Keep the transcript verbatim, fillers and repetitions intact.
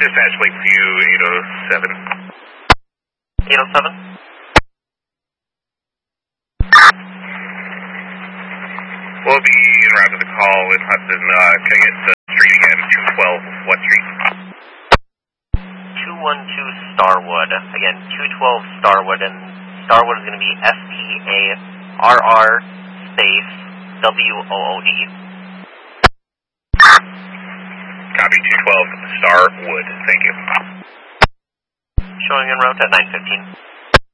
Dispatch Lakeview eight oh seven. eight oh seven? We'll be en route to the call with Hudson. Uh, can I get the street again? two twelve what street? two one two Starwood. Again, two twelve Starwood, and Starwood is going to be S T A R R space W O O D. Copy, two twelve Starwood. Thank you. Showing en route at nine fifteen.